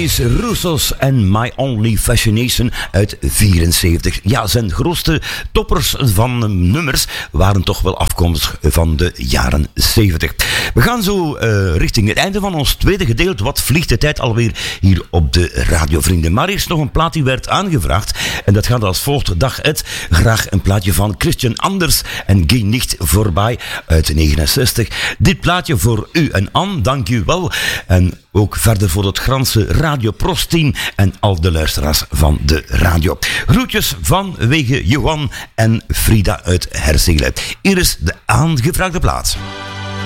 Maurice Roussos en My Only Fascination uit 74. Ja, zijn grootste toppers van nummers waren toch wel afkomstig van de jaren 70. We gaan zo richting het einde van ons tweede gedeelte. Wat vliegt de tijd alweer hier op de Radio Vrienden. Maar eerst nog een plaat die werd aangevraagd. En dat gaat als volgt. Dag Ed, graag een plaatje van Christian Anders en Geh nicht voorbij uit 69. Dit plaatje voor u en Anne, dank u wel. En ook verder voor het Franse Radio Prost-team en al de luisteraars van de radio. Groetjes vanwege Johan en Frida uit Herzelen. Hier is de aangevraagde plaats.